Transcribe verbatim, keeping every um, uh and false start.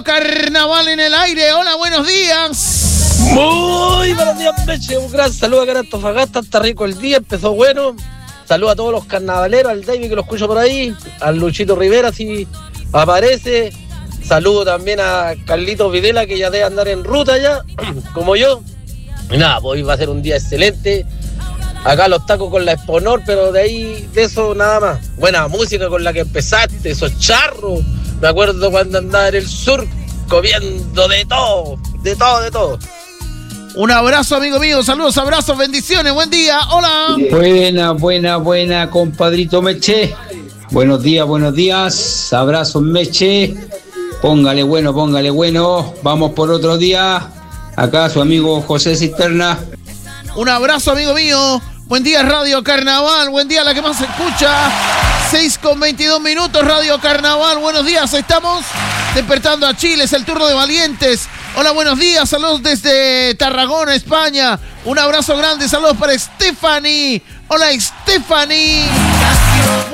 Radio Carnaval en el aire. Hola, buenos días. Muy buenos días, Meche. Un gran saludo acá en Antofagasta. Está rico el día, empezó bueno. Saludo a todos los carnavaleros, al David que lo escucho por ahí, al Luchito Rivera si aparece. Saludo también a Carlitos Videla, que ya debe andar en ruta ya, como yo. Y nada, hoy va a ser un día excelente. Acá los tacos con la Exponor, pero de ahí, de eso nada más. Buena música con la que empezaste, esos charros. Me acuerdo cuando andaba en el sur comiendo de todo, de todo, de todo. Un abrazo, amigo mío. Saludos, abrazos, bendiciones. Buen día. Hola. Buena, buena, buena, compadrito Meche. Buenos días, buenos días. Abrazos, Meche. Póngale bueno, póngale bueno. Vamos por otro día. Acá su amigo José Cisterna. Un abrazo, amigo mío. Buen día, Radio Carnaval. Buen día, la que más se escucha. seis con veintidós minutos, Radio Carnaval. Buenos días, estamos despertando a Chile. Es el turno de Valientes. Hola, buenos días. Saludos desde Tarragona, España. Un abrazo grande. Saludos para Stephanie. Hola, Stephanie.